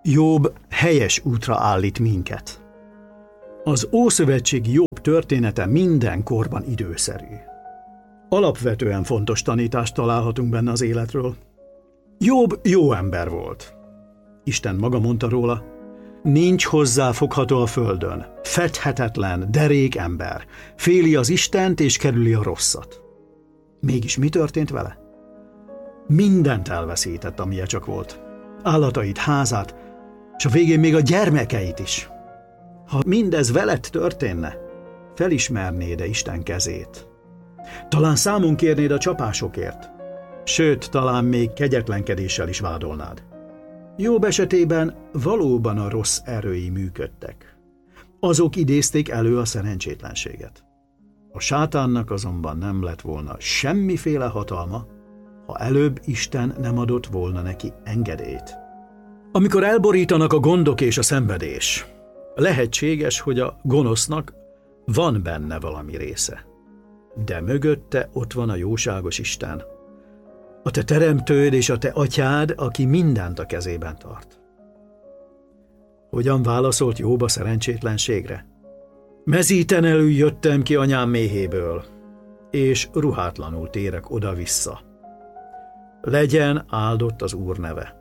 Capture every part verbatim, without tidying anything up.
Jobb helyes útra állít minket. Az Ószövetségi Jobb története minden korban időszerű. Alapvetően fontos tanítást találhatunk benne az életről. Jobb jó ember volt. Isten maga mondta róla, nincs hozzáfogható a földön, fedhetetlen, derék ember, féli az Istent és kerüli a rosszat. Mégis mi történt vele? Mindent elveszített, amilyen csak volt. Állatait, házát, és a végén még a gyermekeit is. Ha mindez veled történne, felismernéd-e Isten kezét? Talán számon kérnéd a csapásokért, sőt, talán még kegyetlenkedéssel is vádolnád. Jobb esetében valóban a rossz erői működtek. Azok idézték elő a szerencsétlenséget. A sátánnak azonban nem lett volna semmiféle hatalma, ha előbb Isten nem adott volna neki engedélyt. Amikor elborítanak a gondok és a szenvedés, lehetséges, hogy a gonosznak van benne valami része. De mögötte ott van a jóságos Isten, a te teremtőd és a te atyád, aki mindent a kezében tart. Hogyan válaszolt Jobb a szerencsétlenségre? Mezítenelül jöttem ki anyám méhéből, és ruhátlanul térek oda-vissza. Legyen áldott az Úr neve.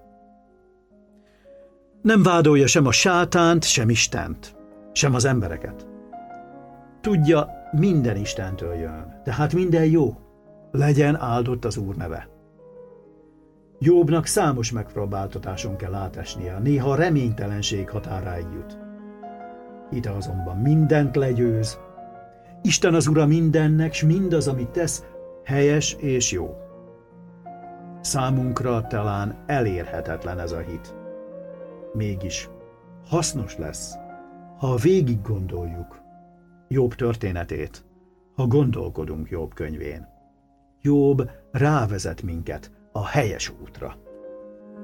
Nem vádolja sem a sátánt, sem Istent, sem az embereket. Tudja, minden Istentől jön, tehát minden jó. Legyen áldott az Úr neve. Jobbnak számos megpróbáltatáson kell átesnie, néha reménytelenség határáig jut. Hite azonban mindent legyőz. Isten az Ura mindennek, s mindaz, amit tesz, helyes és jó. Számunkra talán elérhetetlen ez a hit. Mégis hasznos lesz, ha végig gondoljuk Jobb történetét, ha gondolkodunk Jobb könyvén. Jobb rávezet minket a helyes útra.